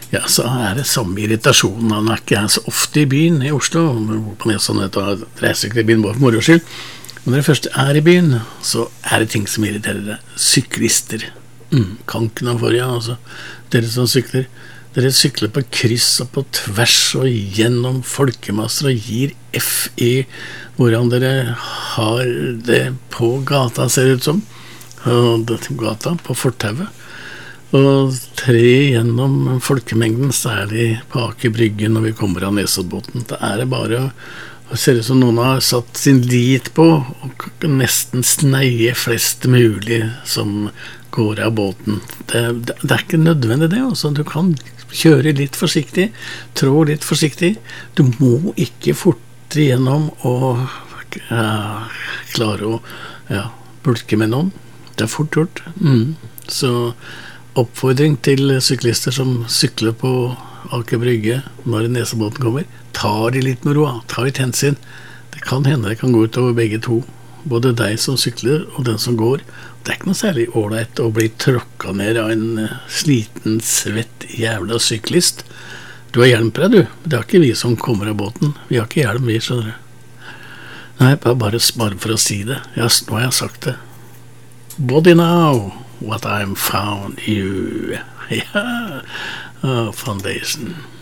Ja, så det samme irritasjon. Han ikke så ofte i byen i Oslo. På Nesodden reiser ikke i byen bare for moro skyld. Men når jeg først i byen, så det ting som irriterer deg. Syklister. Kan ikke noe for ja, altså. Dere som sykler. Dere sykler på kryss og på tvers og gjennom folkemasser og gir F i hvordan dere har det på gata, ser det ut som. Gata på fortauet. Og tre gjennom folkemengden, særlig på Aker Brygge når vi kommer av Nesoddbåten. Da det bare å se ut som noen har satt sin lit på og nesten sneie flest mulig som går av båten. Det ikke nødvendig det, altså. Du kan kjøre litt forsiktig, trå litt forsiktig. Du må ikke forte gjennom og klare å bulke med noen. Det fort gjort. Så oppfordring til syklister som sykler på Aker Brygge når Nesoddbåten kommer. Ta de litt med roa, ta litt hensyn. Det kan hende det kan gå ut over begge to. Både deg som sykler og den som går. Det ikke noe særlig ålreit å bli tråkket ned av en sliten, svett jævla syklist. Du har hjelm på deg, du. Det ikke vi som kommer av båten. Vi har ikke hjelm, vi, skjønner du. Nei, bare for å si det. Nå har jeg sagt det. Body now, what I'm found you. Ja, foundation.